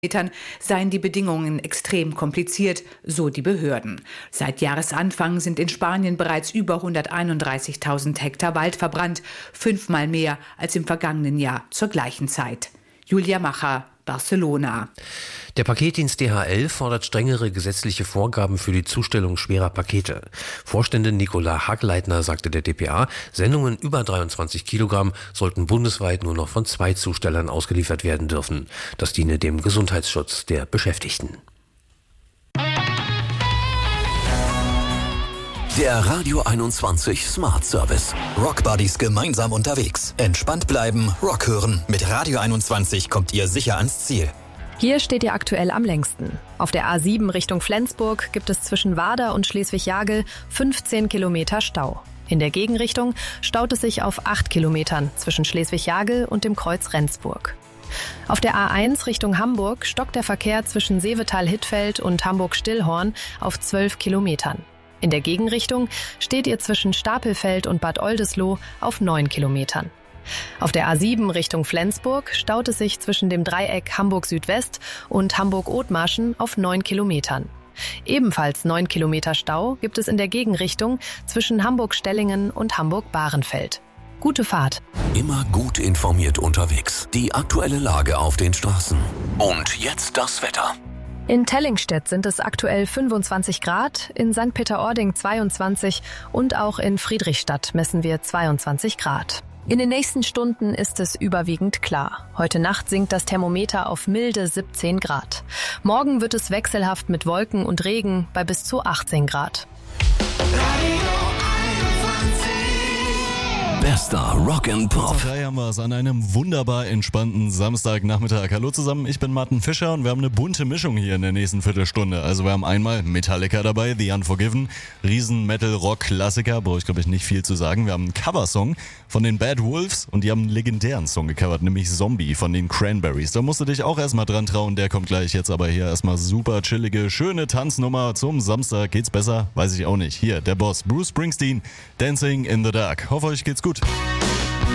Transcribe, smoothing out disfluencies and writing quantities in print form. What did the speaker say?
seien die Bedingungen extrem kompliziert, so die Behörden. Seit Jahresanfang sind in Spanien bereits über 131.000 Hektar Wald verbrannt, 5-mal mehr als im vergangenen Jahr zur gleichen Zeit. Julia Macher, Barcelona. Der Paketdienst DHL fordert strengere gesetzliche Vorgaben für die Zustellung schwerer Pakete. Vorständin Nicola Hagleitner sagte der dpa, Sendungen über 23 Kilogramm sollten bundesweit nur noch von 2 Zustellern ausgeliefert werden dürfen. Das diene dem Gesundheitsschutz der Beschäftigten. Der Radio 21 Smart Service. Rock Buddies gemeinsam unterwegs. Entspannt bleiben, Rock hören. Mit Radio 21 kommt ihr sicher ans Ziel. Hier steht ihr aktuell am längsten. Auf der A7 Richtung Flensburg gibt es zwischen Warder und Schleswig-Jagel 15 Kilometer Stau. In der Gegenrichtung staut es sich auf 8 Kilometern zwischen Schleswig-Jagel und dem Kreuz Rendsburg. Auf der A1 Richtung Hamburg stockt der Verkehr zwischen Seevetal-Hittfeld und Hamburg-Stillhorn auf 12 Kilometern. In der Gegenrichtung steht ihr zwischen Stapelfeld und Bad Oldesloe auf 9 Kilometern. Auf der A7 Richtung Flensburg staut es sich zwischen dem Dreieck Hamburg Südwest und Hamburg-Othmarschen auf 9 Kilometern. Ebenfalls 9 Kilometer Stau gibt es in der Gegenrichtung zwischen Hamburg-Stellingen und Hamburg-Bahrenfeld. Gute Fahrt. Immer gut informiert unterwegs. Die aktuelle Lage auf den Straßen. Und jetzt das Wetter. In Tellingstedt sind es aktuell 25 Grad, in St. Peter-Ording 22 und auch in Friedrichstadt messen wir 22 Grad. In den nächsten Stunden ist es überwiegend klar. Heute Nacht sinkt das Thermometer auf milde 17 Grad. Morgen wird es wechselhaft mit Wolken und Regen bei bis zu 18 Grad. Bester Rock and Pop. Frei haben wir es an einem wunderbar entspannten Samstagnachmittag. Hallo zusammen, ich bin Martin Fischer und wir haben eine bunte Mischung hier in der nächsten Viertelstunde. Also wir haben einmal Metallica dabei, The Unforgiven, Riesen-Metal-Rock-Klassiker, brauche ich glaube ich nicht viel zu sagen. Wir haben einen Coversong von den Bad Wolves und die haben einen legendären Song gecovert, nämlich Zombie von den Cranberries. Da musst du dich auch erstmal dran trauen, der kommt gleich. Jetzt aber hier erstmal super chillige, schöne Tanznummer zum Samstag. Geht's besser? Weiß ich auch nicht. Hier, der Boss Bruce Springsteen, Dancing in the Dark. Hoffe euch geht's gut.